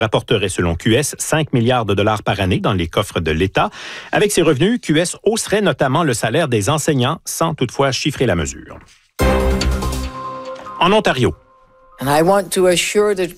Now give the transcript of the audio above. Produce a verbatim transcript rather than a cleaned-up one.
rapporterait selon Q S cinq milliards de dollars par année dans les coffres de l'État. Avec ces revenus, Q S hausserait notamment le salaire des enseignants sans toutefois chiffrer la mesure. En Ontario. And I want to assure the